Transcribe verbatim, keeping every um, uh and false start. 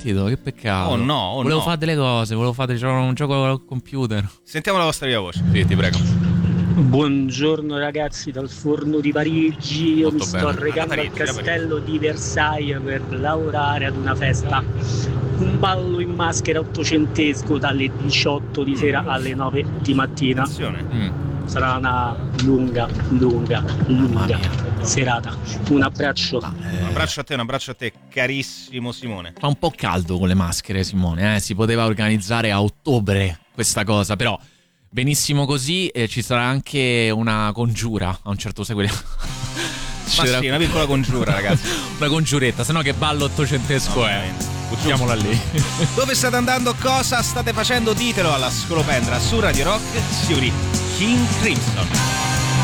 sentito, che peccato. Oh no, oh volevo no. fare delle cose, volevo fare un gioco al computer. Sentiamo la vostra viva voce. Sì, ti prego. Buongiorno ragazzi dal forno di Parigi, io Molto mi bene. sto recando Da al Parigi, da castello di Versailles per lavorare ad una festa. Un ballo in maschera ottocentesco dalle diciotto di sera alle nove di mattina. Attenzione. Mm. Sarà una lunga, lunga, lunga serata. Un abbraccio. Un abbraccio a te, un abbraccio a te, carissimo Simone. Fa un po' caldo con le maschere, Simone, eh? Si poteva organizzare a ottobre questa cosa, però benissimo così. E ci sarà anche una congiura a un certo seguito. Ma sì, una piccola congiura, ragazzi. Una congiuretta, sennò che ballo ottocentesco è? Buttiamola lì. Dove state andando? Cosa state facendo? Ditelo alla Scolopendra su Radio Rock, Siuri King Crimson.